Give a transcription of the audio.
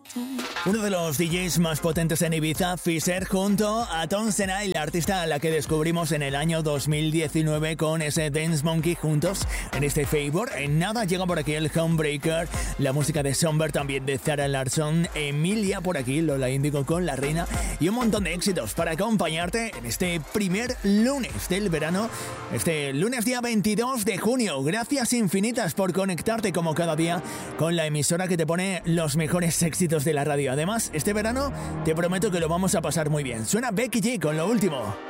Uno de los DJs más potentes en Ibiza, Fisher, junto a Tom Senai, la artista a la que descubrimos en el año 2019 con ese Dance Monkey juntos en este Favor. En nada llega por aquí el Homebreaker, la música de Somber, también de Zara Larsson, Emilia por aquí, Lola Índigo con La Reina y un montón de éxitos para acompañarte en este primer lunes del verano, este lunes día 22 de junio. Gracias infinitas por conectarte como cada día con la emisora que te pone los mejores éxitos de la radio. Además, este verano te prometo que lo vamos a pasar muy bien. Suena Becky G con lo último.